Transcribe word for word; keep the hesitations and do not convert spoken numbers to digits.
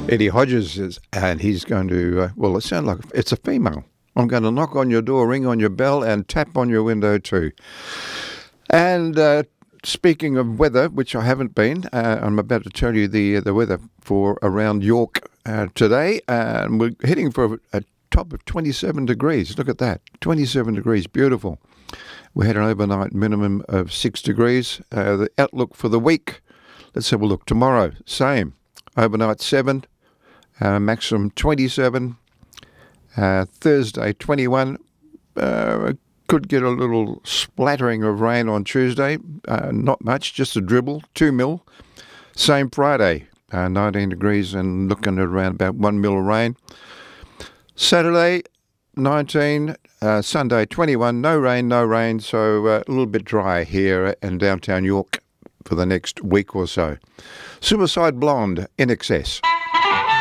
Eddie Hodges is, and he's going to, uh, well, it sounds like it's a female. I'm going to knock on your door, ring on your bell, and tap on your window too. And uh, speaking of weather, which I haven't been, uh, I'm about to tell you the the weather for around York uh, today, and we're heading for a top of twenty-seven degrees. Look at that, twenty-seven degrees, beautiful. We had an overnight minimum of six degrees. Uh, the outlook for the week, let's have a look. Tomorrow, same, overnight seven, uh, maximum twenty-seven. Uh, Thursday, twenty-one. Uh, could get a little splattering of rain on Tuesday. Uh, not much, just a dribble, two mil. Same Friday, uh, nineteen degrees and looking at around about one mil of rain. Saturday, nineteen. Uh, Sunday, twenty-one. No rain, no rain. So uh, a little bit dry here in downtown York for the next week or so. Suicide Blonde, In Excess.